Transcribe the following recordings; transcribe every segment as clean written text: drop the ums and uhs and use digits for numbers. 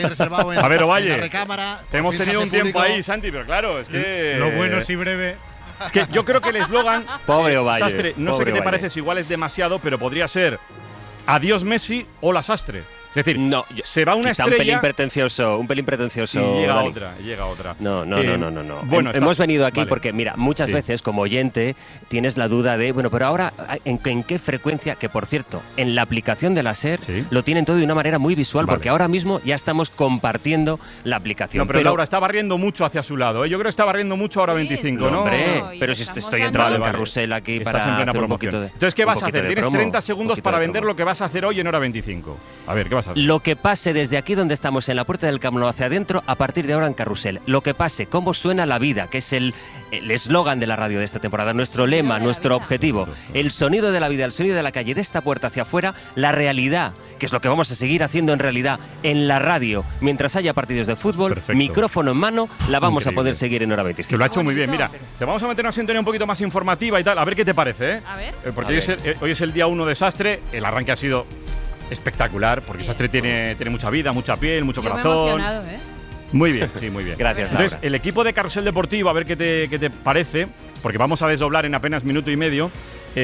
reservado a ver, Ovalle, en la recámara. te hemos tenido un tiempo ahí, Santi, pero claro, es que… Lo bueno sí breve. Es que yo creo que el eslogan… Pobre Ovalle. Sastre, no sé qué te parece, si igual es demasiado, pero podría ser adiós Messi, hola Sastre. Es decir, no, se va una estrella… un pelín pretencioso. Y llega Dani. otra. No. Bueno, hemos venido aquí vale. porque, mira, muchas veces como oyente tienes la duda de, bueno, pero ahora, ¿en qué frecuencia? Que, por cierto, en la aplicación de la SER lo tienen todo de una manera muy visual, porque ahora mismo ya estamos compartiendo la aplicación. No, pero Laura está barriendo mucho hacia su lado, ¿eh? Yo creo que está barriendo mucho ahora 25, ¿no? Hombre, pero si estoy entrando en carrusel aquí estás para en plena hacer un promoción. poquito de… Entonces, ¿qué vas a hacer? Tienes 30 segundos para vender promo. lo que vas a hacer hoy en hora 25. A ver, ¿qué vas a hacer? Lo que pase desde aquí donde estamos, en la puerta del Camp Nou hacia adentro, a partir de ahora en carrusel. Lo que pase, cómo suena la vida, que es el eslogan de la radio de esta temporada, nuestro lema, nuestro objetivo. El sonido de la vida, el sonido de la calle, de esta puerta hacia afuera, la realidad, que es lo que vamos a seguir haciendo en realidad en la radio. Mientras haya partidos de fútbol, micrófono en mano, la vamos a poder seguir en hora 25. Que lo ha hecho muy bien. Mira, te vamos a meter una sintonía un poquito más informativa y tal. A ver qué te parece, ¿eh? A ver. Porque hoy es el día 1 de Sastre. El arranque ha sido espectacular, porque Sastre tiene mucha vida, mucha piel, mucho corazón. Muy bien, sí, muy bien. Gracias, Laura. Entonces, el equipo de Carrusel Deportivo, a ver qué te parece, porque vamos a desdoblar en apenas minuto y medio,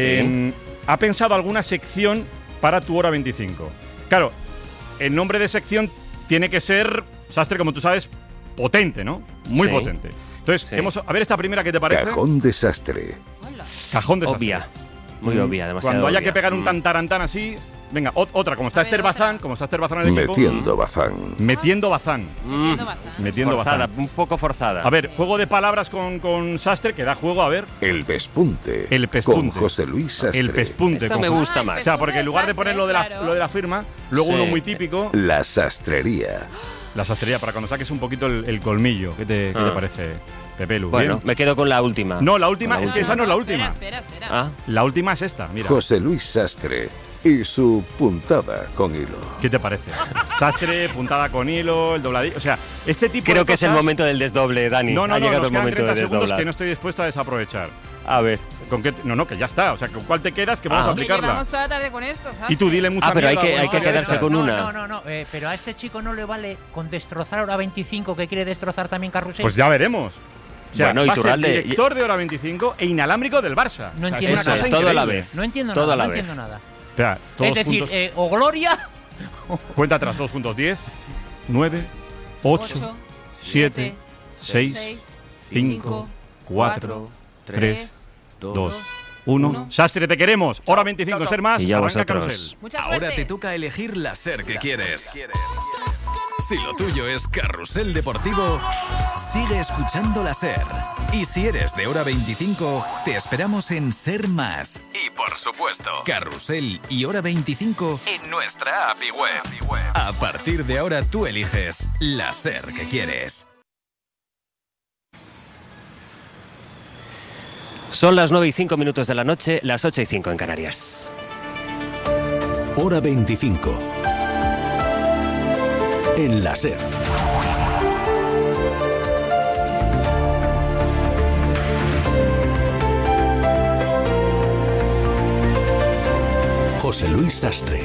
ha pensado alguna sección para tu hora 25. Claro, el nombre de sección tiene que ser, Sastre, como tú sabes, potente, ¿no? Muy potente. Entonces, a ver esta primera, ¿qué te parece? Cajón de Sastre. Cajón de Sastre. Obvia. Muy obvia, demasiado Cuando haya obvia. que pegar un tantarantán así… Venga, otra, como está Esther Bazán en el equipo. Metiendo Bazán. Metiendo Bazán. Forzada, un poco forzada. A ver, juego de palabras con Sastre, que da juego, a ver. El Pespunte. El Pespunte. Con José Luis Sastre. El Pespunte. Esta me gusta más. O sea, porque en lugar de poner lo de la firma, luego uno muy típico… La Sastrería. La Sastrería, para cuando saques un poquito el colmillo. ¿Qué te parece, Pepe Lu? Bueno, ¿bien? me quedo con la última. No, la última, es que esa no es la última. Espera. ¿Ah? La última es esta, mira. José Luis Sastre y su puntada con hilo. ¿Qué te parece? Sastre, puntada con hilo, el dobladillo… O sea, este tipo Creo de que es el cosas… momento del desdoble, Dani. No, ha llegado nos el momento quedan 30 de segundos desdoblar. que no estoy dispuesto a desaprovechar. A ver. ¿Con qué? No, que ya está. O sea, ¿con cuál te quedas? Que vamos a aplicarla. Llevamos toda la tarde con esto, ¿sabes? Y tú dile mucha pero hay mierda, que quedarse con una. No, pero a este chico no le vale con destrozar hora 25, que quiere destrozar también Carrusel. Pues ya veremos. O sea, bueno, va a ser Iturralde, director de hora 25 e inalámbrico del Barça. No o sea, entiendo es una nada. cosa todo a la increíble. vez. No entiendo Todo nada, a la no vez. entiendo nada. Espera, todos Es decir, juntos. o Gloria… Cuenta atrás, todos juntos. 10, 9, 8, 7, 6, 5, 4, 3, 2, 1. Sastre, te queremos. Hora 25, ser más. Y ya Arranca vosotros. Carrusel. Mucha suerte. Ahora te toca elegir la SER que quieres. Si lo tuyo es Carrusel Deportivo, sigue escuchando la SER. Y si eres de hora 25, te esperamos en Ser Más. Y por supuesto, Carrusel y hora 25 en nuestra API web. A partir de ahora tú eliges la SER que quieres. Son las 9:05 de la noche, las 8:05 en Canarias. Hora 25. En la SER. José Luis Sastre.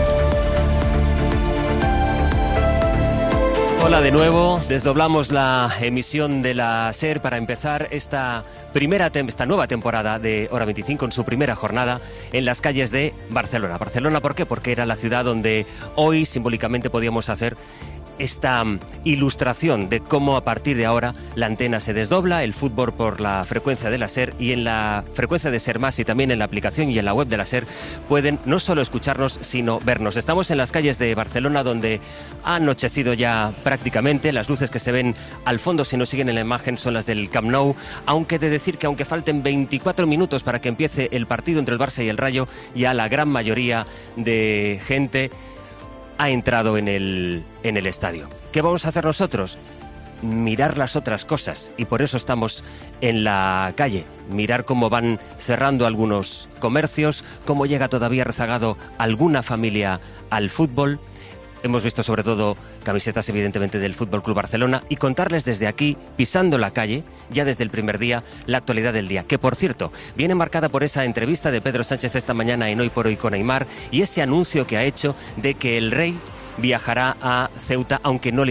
Hola de nuevo, desdoblamos la emisión de la SER para empezar esta nueva temporada de Hora 25 en su primera jornada en las calles de Barcelona. Barcelona, ¿por qué? Porque era la ciudad donde hoy simbólicamente podíamos hacer esta ilustración de cómo a partir de ahora la antena se desdobla, el fútbol por la frecuencia de la SER, y en la frecuencia de Ser Más y también en la aplicación y en la web de la SER pueden no solo escucharnos sino vernos. Estamos en las calles de Barcelona, donde ha anochecido ya prácticamente. Las luces que se ven al fondo, si nos siguen en la imagen, son las del Camp Nou, aunque de decir que aunque falten 24 minutos para que empiece el partido entre el Barça y el Rayo, ya la gran mayoría de gente ha entrado en el estadio. ¿Qué vamos a hacer nosotros? Mirar las otras cosas, y por eso estamos en la calle. Mirar cómo van cerrando algunos comercios, cómo llega todavía rezagado alguna familia al fútbol. Hemos visto sobre todo camisetas evidentemente del Fútbol Club Barcelona, y contarles desde aquí, pisando la calle, ya desde el primer día, la actualidad del día, que por cierto viene marcada por esa entrevista de Pedro Sánchez esta mañana en Hoy por Hoy con Aimar, y ese anuncio que ha hecho de que el rey viajará a Ceuta, aunque no le